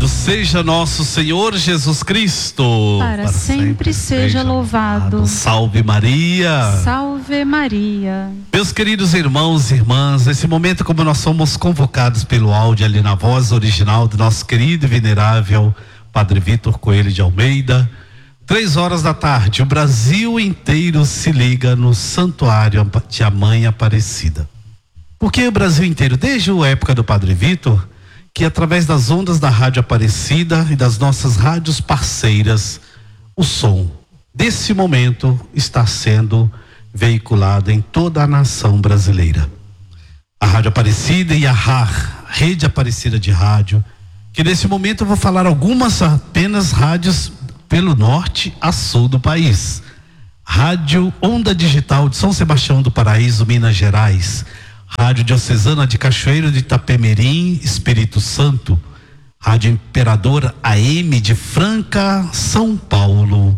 Louvado seja nosso Senhor Jesus Cristo. Para sempre seja louvado. Salve Maria. Salve Maria. Meus queridos irmãos e irmãs, nesse momento, como nós somos convocados pelo áudio ali na voz original do nosso querido e venerável Padre Vitor Coelho de Almeida, 3 horas da tarde, o Brasil inteiro se liga no Santuário de a Mãe Aparecida. Por que o Brasil inteiro? Desde a época do Padre Vitor, que através das ondas da Rádio Aparecida e das nossas rádios parceiras, o som desse momento está sendo veiculado em toda a nação brasileira. A Rádio Aparecida e a RAR, Rede Aparecida de Rádio, que nesse momento eu vou falar algumas apenas rádios pelo norte a sul do país. Rádio Onda Digital de São Sebastião do Paraíso, Minas Gerais. Rádio Diocesana de Cachoeiro de Itapemirim, Espírito Santo. Rádio Imperador AM de Franca, São Paulo.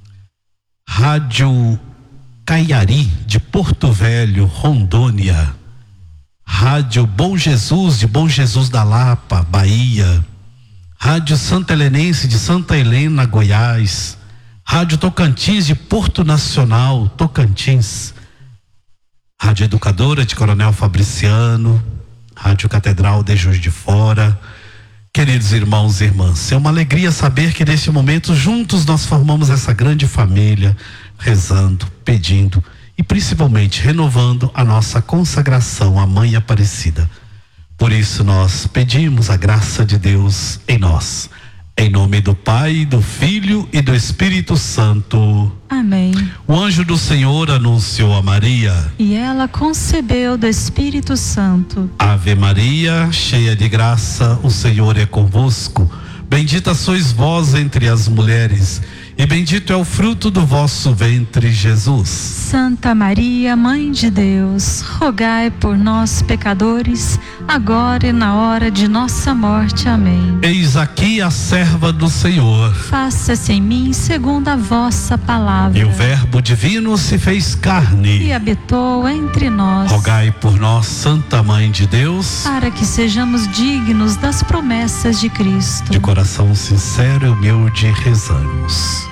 Rádio Caiari de Porto Velho, Rondônia. Rádio Bom Jesus de Bom Jesus da Lapa, Bahia. Rádio Santa Helenense de Santa Helena, Goiás. Rádio Tocantins de Porto Nacional, Tocantins. Rádio Educadora de Coronel Fabriciano, Rádio Catedral de Juiz de Fora. Queridos irmãos e irmãs, é uma alegria saber que neste momento juntos nós formamos essa grande família, rezando, pedindo e principalmente renovando a nossa consagração à Mãe Aparecida. Por isso nós pedimos a graça de Deus em nós. Em nome do Pai, do Filho e do Espírito Santo. Amém. O anjo do Senhor anunciou a Maria. E ela concebeu do Espírito Santo. Ave Maria, cheia de graça, o Senhor é convosco. Bendita sois vós entre as mulheres, e bendito é o fruto do vosso ventre, Jesus. Santa Maria, Mãe de Deus, rogai por nós, pecadores, agora e na hora de nossa morte. Amém. Eis aqui a serva do Senhor. Faça-se em mim segundo a vossa palavra. E o Verbo divino se fez carne e habitou entre nós. Rogai por nós, Santa Mãe de Deus, para que sejamos dignos das promessas de Cristo. De coração sincero e humilde rezamos.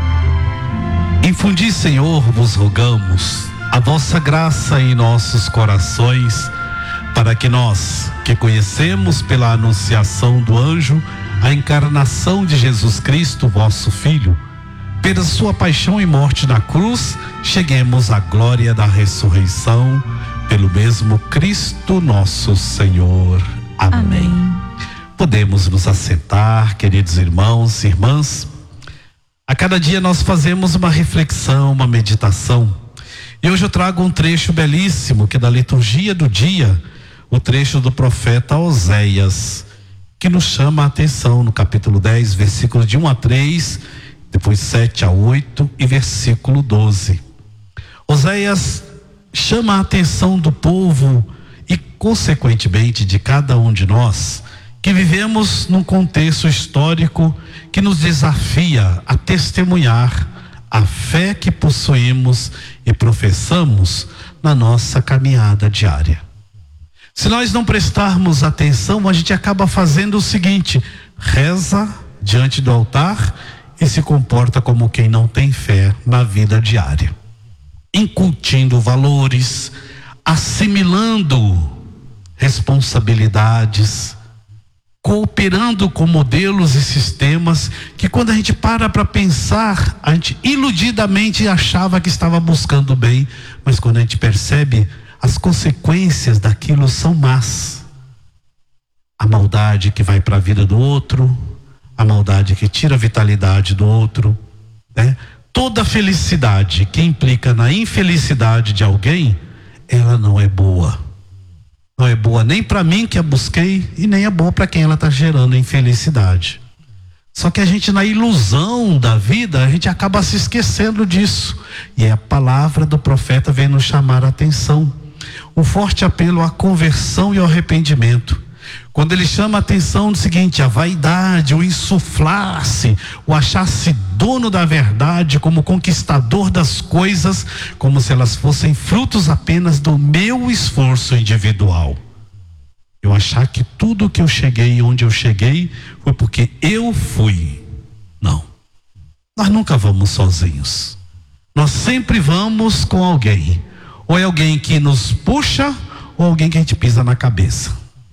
Infundi, Senhor, vos rogamos, a vossa graça em nossos corações, para que nós, que conhecemos pela anunciação do anjo a encarnação de Jesus Cristo, vosso Filho, pela sua paixão e morte na cruz, cheguemos à glória da ressurreição, pelo mesmo Cristo nosso Senhor. Amém. Podemos nos assentar, queridos irmãos e irmãs. A cada dia nós fazemos uma reflexão, uma meditação. E hoje eu trago um trecho belíssimo, que é da liturgia do dia, o trecho do profeta Oséias, que nos chama a atenção no capítulo 10, versículos de 1 a 3, depois 7 a 8 e versículo 12. Oséias chama a atenção do povo e, consequentemente, de cada um de nós, que vivemos num contexto histórico que nos desafia a testemunhar a fé que possuímos e professamos na nossa caminhada diária. Se nós não prestarmos atenção, a gente acaba fazendo o seguinte: reza diante do altar e se comporta como quem não tem fé na vida diária, incutindo valores, assimilando responsabilidades, cooperando com modelos e sistemas que, quando a gente para pensar, a gente iludidamente achava que estava buscando o bem, mas quando a gente percebe, as consequências daquilo são más. A maldade que vai para a vida do outro, a maldade que tira a vitalidade do outro, né? Toda felicidade que implica na infelicidade de alguém, ela não é boa. Não é boa nem para mim que a busquei, e nem é boa para quem ela está gerando infelicidade. Só que a gente, na ilusão da vida, a gente acaba se esquecendo disso. E a palavra do profeta vem nos chamar a atenção. Um forte apelo à conversão e ao arrependimento. Quando ele chama a atenção do seguinte: a vaidade, o insuflar-se, o achar-se dono da verdade, como conquistador das coisas, como se elas fossem frutos apenas do meu esforço individual. Eu achar que tudo que eu cheguei, onde eu cheguei, foi porque eu fui. Não. Nós nunca vamos sozinhos. Nós sempre vamos com alguém. Ou é alguém que nos puxa, ou alguém que a gente pisa na cabeça.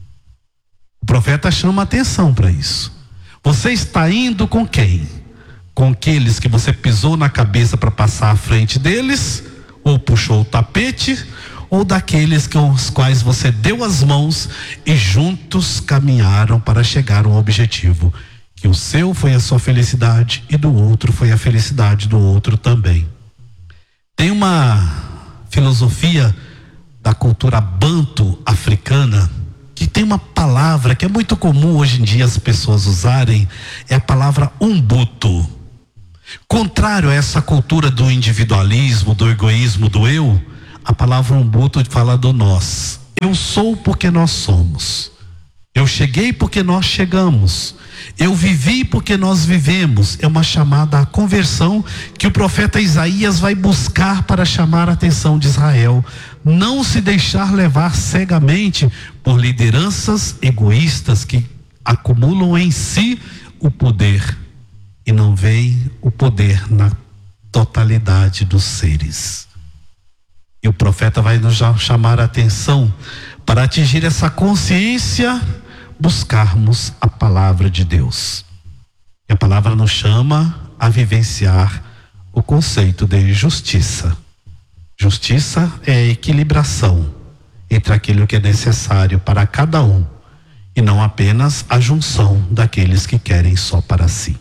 O profeta chama atenção para isso. Você está indo com quem? Com aqueles que você pisou na cabeça para passar à frente deles, ou puxou o tapete, ou daqueles com os quais você deu as mãos e juntos caminharam para chegar ao objetivo, que o seu foi a sua felicidade e do outro foi a felicidade do outro também. Tem uma filosofia da cultura banto africana que tem uma palavra que é muito comum hoje em dia as pessoas usarem, é a palavra umbuto. Contrário a essa cultura do individualismo, do egoísmo, do eu, a palavra umbuto fala do nós. Eu sou porque nós somos. Eu cheguei porque nós chegamos. Eu vivi porque nós vivemos. É uma chamada à conversão que o profeta Isaías vai buscar para chamar a atenção de Israel. Não se deixar levar cegamente por lideranças egoístas que acumulam em si o poder e não veem o poder na totalidade dos seres. E o profeta vai nos chamar a atenção para atingir essa consciência, buscarmos a palavra de Deus. E a palavra nos chama a vivenciar o conceito de justiça. Justiça é a equilibração entre aquilo que é necessário para cada um e não apenas a junção daqueles que querem só para si.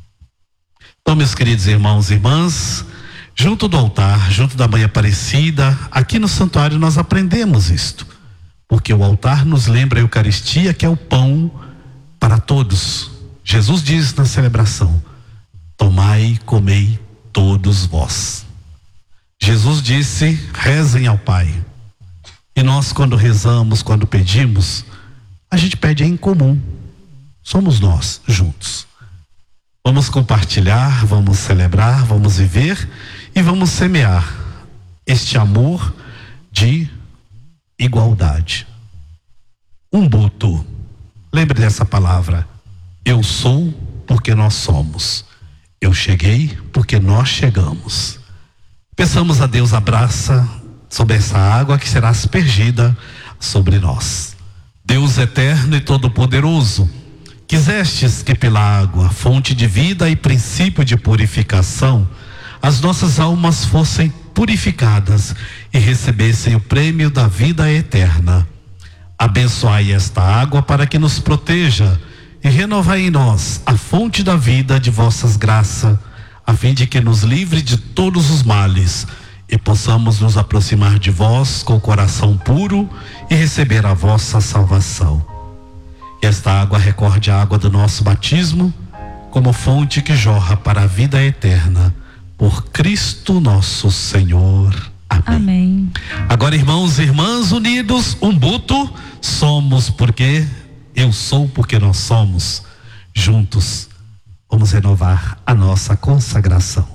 Então, meus queridos irmãos e irmãs, junto do altar, junto da Mãe Aparecida, aqui no santuário nós aprendemos isto, porque o altar nos lembra a Eucaristia, que é o pão para todos. Jesus diz na celebração: tomai e comei todos vós. Jesus disse: rezem ao Pai. E nós, quando rezamos, quando pedimos, a gente pede em comum. Somos nós juntos. Vamos compartilhar, vamos celebrar, vamos viver e vamos semear este amor de igualdade. Umbuto. Lembre dessa palavra. Eu sou porque nós somos. Eu cheguei porque nós chegamos. Peçamos a Deus a graça sobre essa água que será aspergida sobre nós. Deus eterno e todo-poderoso, quisestes que pela água, fonte de vida e princípio de purificação, as nossas almas fossem purificadas e recebessem o prêmio da vida eterna. Abençoai esta água para que nos proteja e renovai em nós a fonte da vida de vossas graças, a fim de que nos livre de todos os males e possamos nos aproximar de vós com o coração puro e receber a vossa salvação. Que esta água recorde a água do nosso batismo como fonte que jorra para a vida eterna, por Cristo nosso Senhor. Amém. Amém. Agora, irmãos e irmãs unidos, umbuto, somos porque eu sou porque nós somos. Juntos vamos renovar a nossa consagração.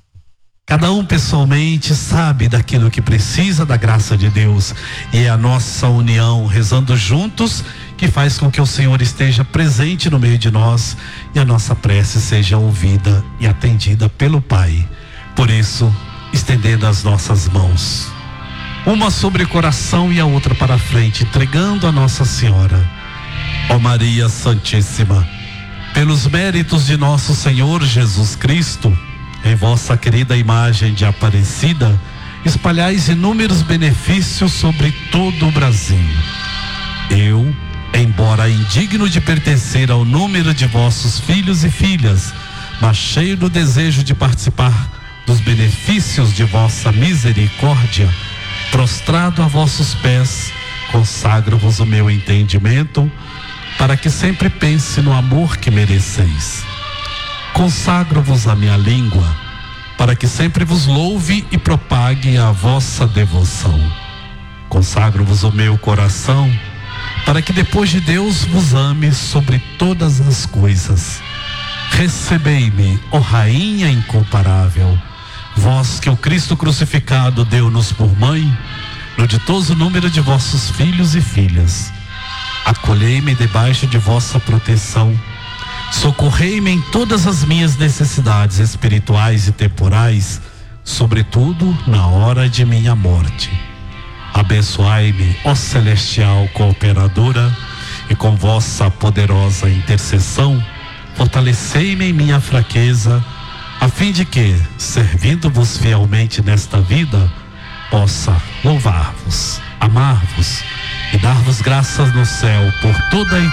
Cada um pessoalmente sabe daquilo que precisa da graça de Deus, e é a nossa união rezando juntos que faz com que o Senhor esteja presente no meio de nós e a nossa prece seja ouvida e atendida pelo Pai. Por isso, estendendo as nossas mãos, uma sobre o coração e a outra para a frente, entregando a Nossa Senhora. Ó Maria Santíssima, pelos méritos de nosso Senhor Jesus Cristo, em vossa querida imagem de Aparecida, espalhais inúmeros benefícios sobre todo o Brasil. Eu, embora indigno de pertencer ao número de vossos filhos e filhas, mas cheio do desejo de participar dos benefícios de vossa misericórdia, prostrado a vossos pés, consagro-vos o meu entendimento, para que sempre pense no amor que mereceis. Consagro-vos a minha língua, para que sempre vos louve e propague a vossa devoção. Consagro-vos o meu coração, para que depois de Deus vos ame sobre todas as coisas. Recebei-me, ó Rainha incomparável, vós que o Cristo crucificado deu-nos por mãe, no ditoso número de vossos filhos e filhas. Acolhei-me debaixo de vossa proteção. Socorrei-me em todas as minhas necessidades espirituais e temporais, sobretudo na hora de minha morte. Abençoai-me, ó celestial cooperadora, e com vossa poderosa intercessão, fortalecei-me em minha fraqueza, a fim de que, servindo-vos fielmente nesta vida, possa louvar-vos, amar-vos e dar-vos graças no céu por toda a